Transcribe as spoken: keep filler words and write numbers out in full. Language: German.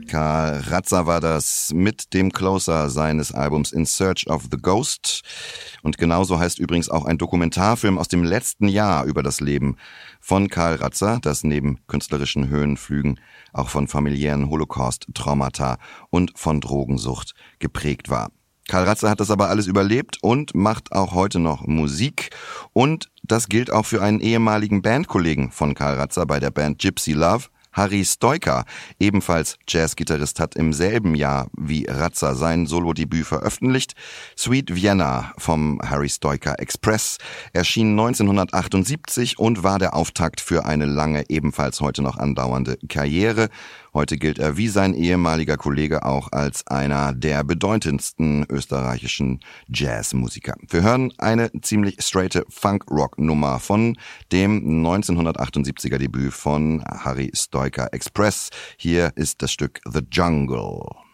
Karl Ratzer war das mit dem Closer seines Albums In Search of the Ghost. Und genauso heißt übrigens auch ein Dokumentarfilm aus dem letzten Jahr über das Leben von Karl Ratzer, das neben künstlerischen Höhenflügen auch von familiären Holocaust-Traumata und von Drogensucht geprägt war. Karl Ratzer hat das aber alles überlebt und macht auch heute noch Musik. Und das gilt auch für einen ehemaligen Bandkollegen von Karl Ratzer bei der Band Gypsy Love. Harry Stoica, ebenfalls Jazzgitarrist, hat im selben Jahr wie Ratzer sein Solodebüt veröffentlicht. Sweet Vienna vom Harry Stoica Express erschien neunzehnhundertachtundsiebzig und war der Auftakt für eine lange, ebenfalls heute noch andauernde Karriere. Heute gilt er wie sein ehemaliger Kollege auch als einer der bedeutendsten österreichischen Jazzmusiker. Wir hören eine ziemlich straighte Funk-Rock-Nummer von dem neunzehnhundertachtundsiebziger Debüt von Harry Stoica Express. Hier ist das Stück The Jungle.